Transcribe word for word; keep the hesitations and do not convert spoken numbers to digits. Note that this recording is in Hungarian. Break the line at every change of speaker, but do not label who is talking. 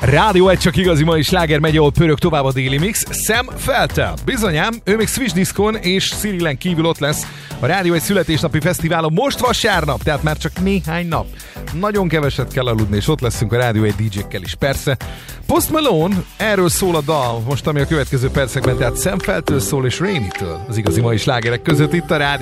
Rádió egy csak igazi mai sláger megy, ahol pörög tovább a Daily Mix. Sam Feltel. Bizonyám, ő még Swiss Discon és Cyrillen kívül ott lesz a Rádió egy születésnapi fesztiválon most vasárnap, tehát már csak néhány nap. Nagyon keveset kell aludni, és ott leszünk a Rádió egy dé jékkel is. Persze, Post Malone, erről szól a dal, most ami a következő percekben, tehát Sam Feltől szól és Rainy-től az igazi mai slágerek között itt a Rádió.